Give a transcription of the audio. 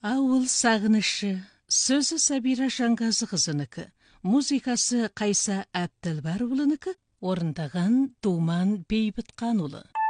Ауыл сағынышы. Сөзі Сабира Жанғазықызынікі. Музыкасы Қайса Әбділбарұлынікі. Орындаған Думан Бейбітқанұлы.